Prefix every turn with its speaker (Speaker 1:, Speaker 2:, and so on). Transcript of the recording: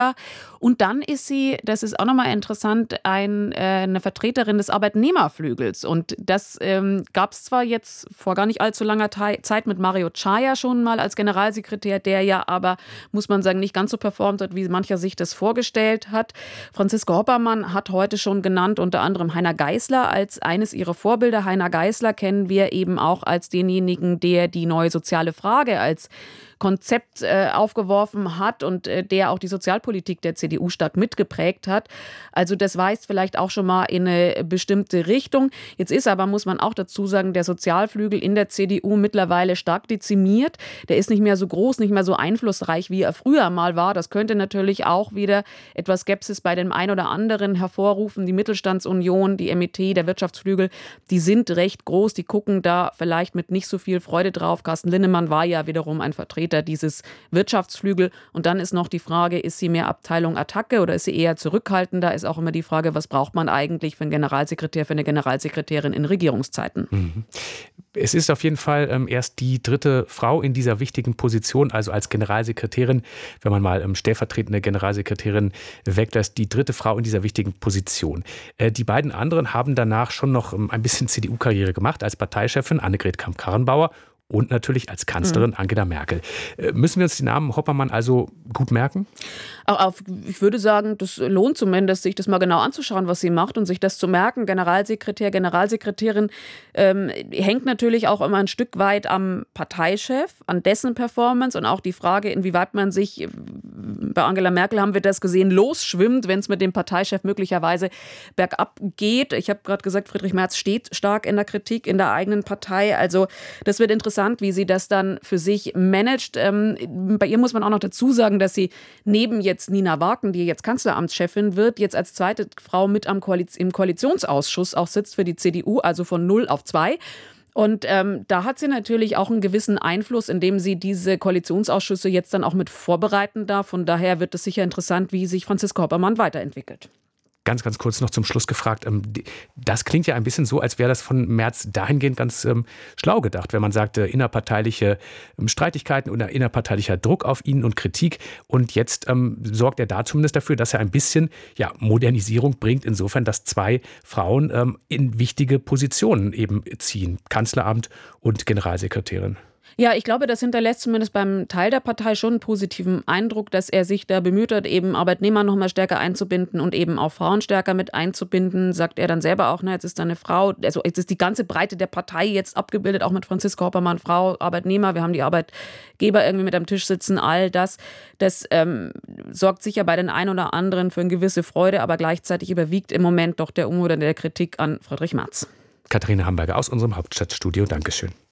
Speaker 1: Und dann ist sie, das ist auch nochmal interessant, eine Vertreterin des Arbeitnehmerflügels. Und das gab es zwar jetzt vor gar nicht allzu langer Zeit mit Mario Chaya schon mal als Generalsekretär, der ja aber, muss man sagen, nicht ganz so performt hat, wie mancher sich das vorgestellt hat. Franziska Hoppermann hat heute schon genannt, unter anderem Heiner Geißler als eines ihrer Vorbilder. Heiner Geißler kennen wir eben auch als denjenigen, der die neue soziale Frage als Konzept aufgeworfen hat und der auch die Sozialpolitik der CDU stark mitgeprägt hat. Also das weist vielleicht auch schon mal in eine bestimmte Richtung. Jetzt ist aber, muss man auch dazu sagen, der Sozialflügel in der CDU mittlerweile stark dezimiert. Der ist nicht mehr so groß, nicht mehr so einflussreich, wie er früher mal war. Das könnte natürlich auch wieder etwas Skepsis bei dem einen oder anderen hervorrufen. Die Mittelstandsunion, die MIT, der Wirtschaftsflügel, die sind recht groß. Die gucken da vielleicht mit nicht so viel Freude drauf. Carsten Linnemann war ja wiederum ein Vertreter dieses Wirtschaftsflügel. Und dann ist noch die Frage, ist sie mehr Abteilung Attacke oder ist sie eher zurückhaltender? Ist auch immer die Frage, was braucht man eigentlich für einen Generalsekretär, für eine Generalsekretärin in Regierungszeiten?
Speaker 2: Mhm. Es ist auf jeden Fall erst die dritte Frau in dieser wichtigen Position, also als Generalsekretärin, wenn man mal stellvertretende Generalsekretärin weglässt, die dritte Frau in dieser wichtigen Position. Die beiden anderen haben danach schon noch ein bisschen CDU-Karriere gemacht, als Parteichefin Annegret Kramp-Karrenbauer und natürlich als Kanzlerin Angela Merkel. Müssen wir uns die Namen Hoppermann also gut merken?
Speaker 1: Ich würde sagen, das lohnt zumindest, sich das mal genau anzuschauen, was sie macht und sich das zu merken. Generalsekretär, Generalsekretärin hängt natürlich auch immer ein Stück weit am Parteichef, an dessen Performance und auch die Frage, inwieweit man sich, bei Angela Merkel haben wir das gesehen, losschwimmt, wenn es mit dem Parteichef möglicherweise bergab geht. Ich habe gerade gesagt, Friedrich Merz steht stark in der Kritik in der eigenen Partei. Also das wird interessant, wie sie das dann für sich managt. Bei ihr muss man auch noch dazu sagen, dass sie neben jetzt Nina Wagen, die jetzt Kanzleramtschefin wird, jetzt als zweite Frau mit im Koalitionsausschuss auch sitzt für die CDU, also von 0 auf 2. Und da hat sie natürlich auch einen gewissen Einfluss, indem sie diese Koalitionsausschüsse jetzt dann auch mit vorbereiten darf. Von daher wird es sicher interessant, wie sich Franziska Hoppermann weiterentwickelt.
Speaker 2: Ganz kurz noch zum Schluss gefragt. Das klingt ja ein bisschen so, als wäre das von Merz dahingehend ganz schlau gedacht, wenn man sagt, innerparteiliche Streitigkeiten oder innerparteilicher Druck auf ihn und Kritik. Und jetzt sorgt er da zumindest dafür, dass er ein bisschen Modernisierung bringt, insofern, dass zwei Frauen in wichtige Positionen eben ziehen. Kanzleramt und Generalsekretärin.
Speaker 1: Ja, ich glaube, das hinterlässt zumindest beim Teil der Partei schon einen positiven Eindruck, dass er sich da bemüht hat, eben Arbeitnehmer noch mal stärker einzubinden und eben auch Frauen stärker mit einzubinden, sagt er dann selber auch, jetzt ist da eine Frau, also jetzt ist die ganze Breite der Partei jetzt abgebildet, auch mit Franziska Hoppermann, Frau, Arbeitnehmer, wir haben die Arbeitgeber irgendwie mit am Tisch sitzen, all das sorgt sicher bei den einen oder anderen für eine gewisse Freude, aber gleichzeitig überwiegt im Moment doch der Unmut und der Kritik an Friedrich Merz.
Speaker 2: Katharina Hamburger aus unserem Hauptstadtstudio, Dankeschön.